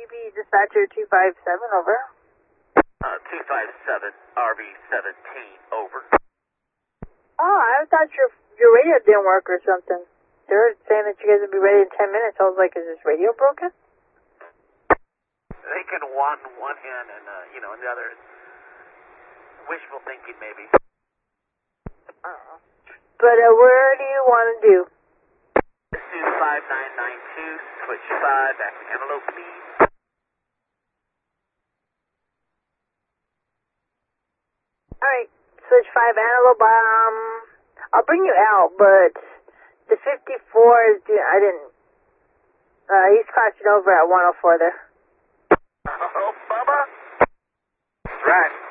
RVB dispatcher 257, over. 257, RV17, over. Oh, I thought your radio didn't work or something. They were saying that you guys would be ready in 10 minutes. I was like, is this radio broken? They can one hand and, in the other, wishful thinking maybe. But where do you want to do? 25992, switch 5, back to Antelope, please. Alright, switch 5 Antelope. I'll bring you out, but the 54 is doing, he's crossing over at 104 there. Oh, Bubba. That's right.